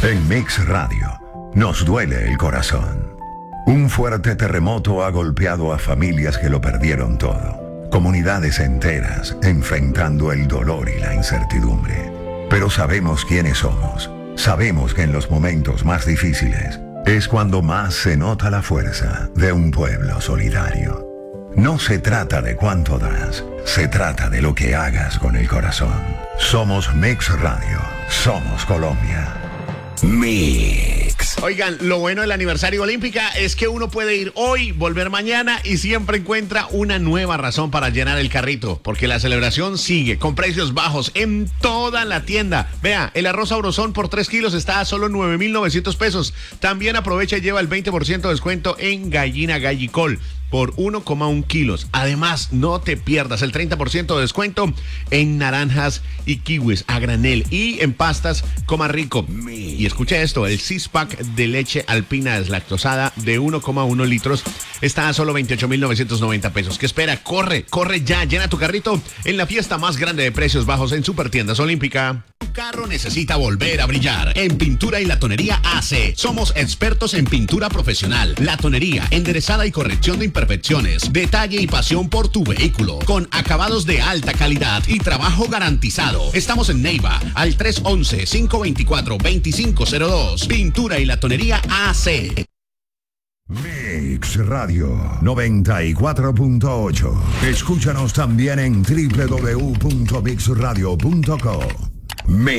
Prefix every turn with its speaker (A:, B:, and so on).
A: En Mix Radio, nos duele el corazón. Un fuerte terremoto ha golpeado a familias que lo perdieron todo. Comunidades enteras enfrentando el dolor y la incertidumbre. Pero sabemos quiénes somos. Sabemos que en los momentos más difíciles es cuando más se nota la fuerza de un pueblo solidario. No se trata de cuánto das, se trata de lo que hagas con el corazón. Somos Mix Radio, somos Colombia.
B: Mix.
C: Oigan, lo bueno del aniversario Olímpica es que uno puede ir hoy, volver mañana y siempre encuentra una nueva razón para llenar el carrito, porque la celebración sigue con precios bajos en toda la tienda. Vea, el arroz sabrosón por 3 kilos está a solo 9,900 pesos. También aprovecha y lleva el 20% de descuento en gallina gallicol por 1,1 kilos. Además, no te pierdas el 30% de descuento en naranjas y kiwis a granel y en pastas Coma Rico. Y escucha esto, el 6-pack de leche alpina deslactosada de 1,1 litros está a solo 28,990 pesos. ¿Qué espera? Corre ya, llena tu carrito en la fiesta más grande de precios bajos en Supertiendas Olímpica. Tu carro necesita volver a brillar. En Pintura y Latonería AC somos expertos en pintura profesional, latonería, enderezada y corrección de imperfecciones, detalle y pasión por tu vehículo, con acabados de alta calidad y trabajo garantizado. Estamos en Neiva, al 311-524-2502. Pintura y Latonería AC.
A: Mix Radio 94.8. Escúchanos también en www.mixradio.co.